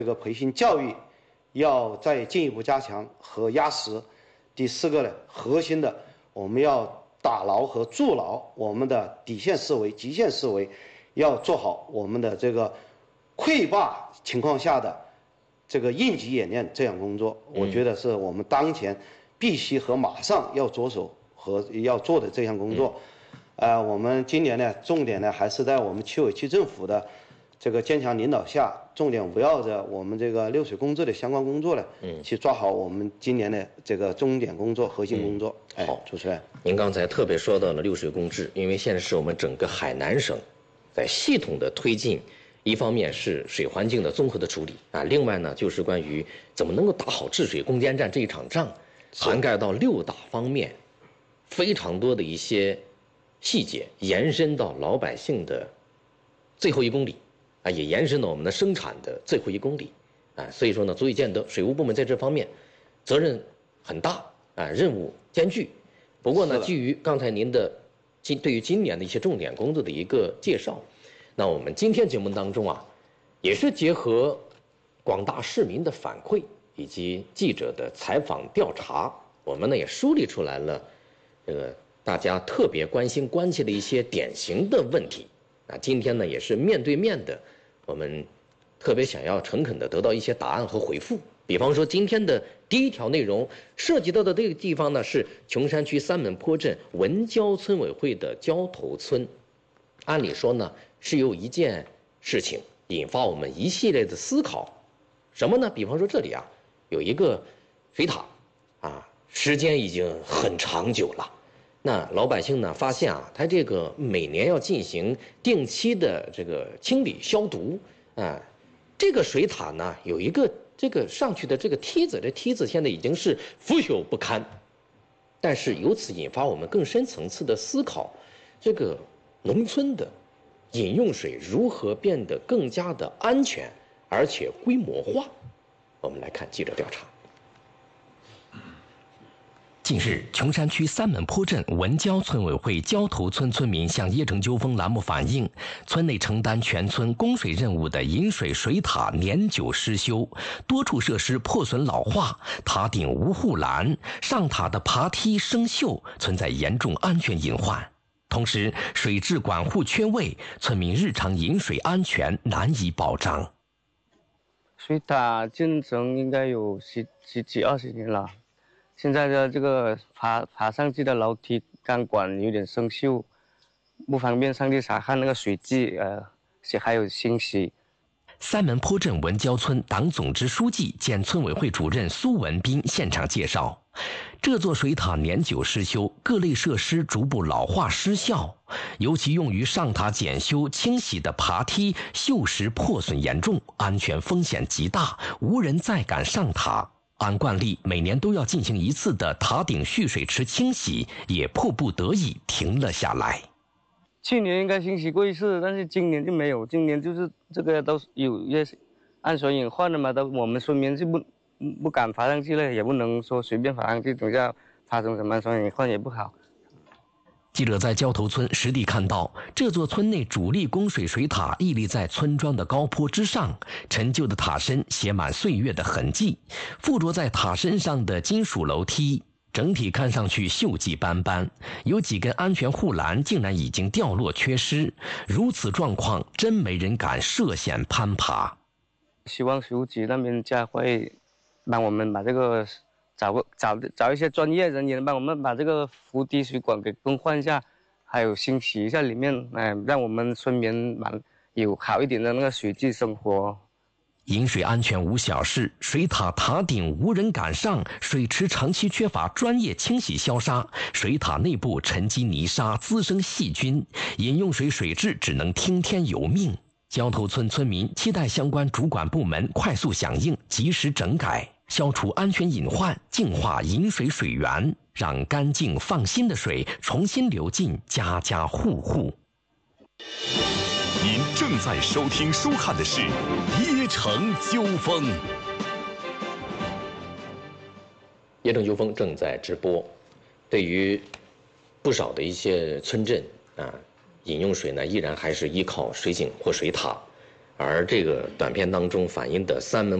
这个培训教育要再进一步加强和压实。第4个呢，核心的我们要打牢和筑牢我们的底线思维、极限思维，要做好我们的这个溃坝情况下的这个应急演练这样工作。我觉得是我们当前必须和马上要着手和要做的这项工作。我们今年呢，重点呢还是在我们区委区政府的这个坚强领导下，重点围绕着我们这个六水共治的相关工作呢，去抓好我们今年的这个重点工作、核心工作。好，主持人， 您刚才特别说到了六水共治，因为现在是我们整个海南省在系统的推进，一方面是水环境的综合的处理啊，另外呢就是关于怎么能够打好治水攻坚战这一场仗，涵盖到6大方面，非常多的一些细节，延伸到老百姓的最后1公里。也延伸到我们的生产的最后1公里，所以说呢，足以见得水务部门在这方面责任很大，任务艰巨。不过呢，基于刚才您的对于今年的一些重点工作的一个介绍，那我们今天节目当中也是结合广大市民的反馈以及记者的采访调查，我们呢也梳理出来了这个大家特别关心关切的一些典型的问题。今天呢也是面对面的，我们特别想要诚恳的得到一些答案和回复。比方说今天的第1条内容涉及到的这个地方呢是琼山区三门坡镇文交村委会的交头村。按理说呢是有一件事情引发我们一系列的思考，什么呢？比方说这里有一个水塔时间已经很长久了。那老百姓呢发现它这个每年要进行定期的这个清理消毒这个水塔呢有一个这个上去的这个梯子，这梯子现在已经是腐朽不堪。但是由此引发我们更深层次的思考，这个农村的饮用水如何变得更加的安全而且规模化。我们来看记者调查。 近日，琼山区三门坡镇文交村委会交头村村民向业城纠纷栏目反映，村内承担全村供水任务的饮水水塔年久失修，多处设施破损老化，塔顶无护栏，上塔的爬梯生锈，存在严重安全隐患。同时，水质管护缺位，村民日常饮水安全难以保障。 水塔建成应该有十几20年了。现在的这个爬上去的楼梯钢管有点生锈，不方便上去查看那个水质，还有清洗。 三门坡镇文交村党总支书记兼村委会主任苏文斌现场介绍，这座水塔年久失修，各类设施逐步老化失效，尤其用于上塔检修清洗的爬梯锈蚀破损严重，安全风险极大，无人再敢上塔。按惯例，每年都要进行1次的塔顶蓄水池清洗，也迫不得已停了下来。 去年应该清洗过1次，但是今年就没有。今年就是这个都有一些安全隐患的嘛，我们村民就不敢爬上去了，也不能说随便爬上去，等下发生什么安全隐患也不好。 记者在交头村实地看到，这座村内主力供水水塔屹立在村庄的高坡之上，陈旧的塔身写满岁月的痕迹，附着在塔身上的金属楼梯整体看上去锈迹斑斑，有几根安全护栏竟然已经掉落缺失，如此状况真没人敢涉险攀爬。 希望水务局那边加快帮我们把这个找一些专业人员帮我们把这个浮滴水管给更换一下，还有清洗一下里面，让我们村民有好一点的那个水质生活。 饮水安全无小事，水塔塔顶无人敢上，水池长期缺乏专业清洗消杀，水塔内部沉积泥沙，滋生细菌，饮用水水质只能听天由命。交头村村民期待相关主管部门快速响应，及时整改，消除安全隐患，净化饮水水源，让干净放心的水重新流进家家户户。 您正在收听收看的是业城纠纷。 业城纠纷正在直播。对于不少的一些村镇饮用水呢依然还是依靠水井或水塔， 而这个短片当中反映的三门